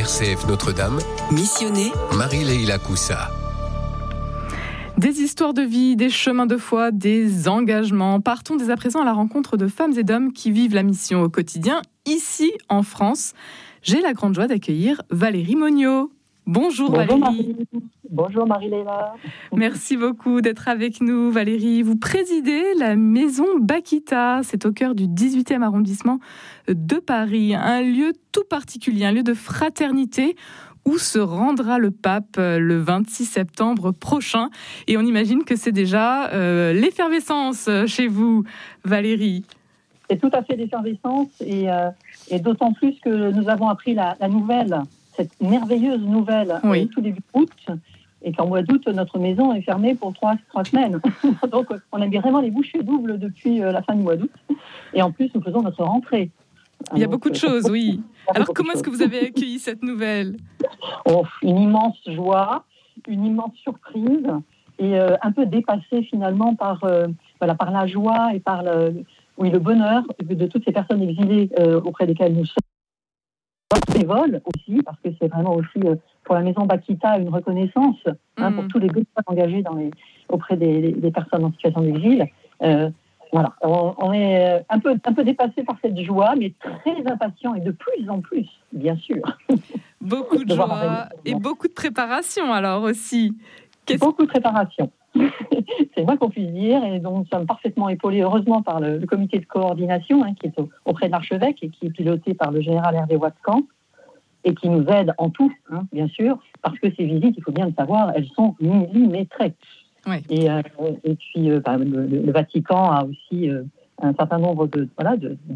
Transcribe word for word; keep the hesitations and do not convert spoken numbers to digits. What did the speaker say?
R C F Notre-Dame. Missionné Marie-Leila Coussa. Des histoires de vie, des chemins de foi, des engagements. Partons dès à présent à la rencontre de femmes et d'hommes qui vivent la mission au quotidien, ici en France. J'ai la grande joie d'accueillir Valérie Monniot. Bonjour, Bonjour Valérie. Marie. Bonjour Marie-Léla. Merci beaucoup d'être avec nous, Valérie. Vous présidez la maison Bakita. C'est au cœur du dix-huitième arrondissement de Paris. Un lieu tout particulier, un lieu de fraternité où se rendra le pape le vingt-six septembre prochain. Et on imagine que c'est déjà euh, l'effervescence chez vous, Valérie. C'est tout à fait l'effervescence et, euh, et d'autant plus que nous avons appris la, la nouvelle, cette merveilleuse nouvelle, oui. euh, tout début août, et qu'en mois d'août, notre maison est fermée pour trois, trois semaines. Donc on a mis vraiment les bouchées doubles depuis euh, la fin du mois d'août. Et en plus, nous faisons notre rentrée. Il y a Donc, beaucoup de choses, oui. Alors comment est-ce que vous avez accueilli cette nouvelle ? Oh, une immense joie, une immense surprise, et euh, un peu dépassée finalement par, euh, voilà, par la joie et par le, oui, le bonheur de toutes ces personnes exilées euh, auprès desquelles nous sommes. Bénévoles aussi, parce que c'est vraiment aussi euh, pour la maison Bakita une reconnaissance hein, mmh. pour tous les bénévoles engagés dans les, auprès des, des personnes en situation d'exil. Euh, Voilà, on, on est un peu, un peu dépassé par cette joie, mais très impatient et de plus en plus, bien sûr. Beaucoup de joie et beaucoup de préparation alors aussi. Qu'est-ce... Beaucoup de préparation. C'est moins qu'on puisse dire, et donc nous sommes parfaitement épaulés, heureusement, par le, le comité de coordination hein, qui est au, auprès de l'archevêque et qui est piloté par le général Hervé Watzkamp et qui nous aide en tout, hein, bien sûr, parce que ces visites, il faut bien le savoir, elles sont millimétrées. Oui. Et, euh, et puis, euh, bah, le, le Vatican a aussi euh, un certain nombre de, voilà, de,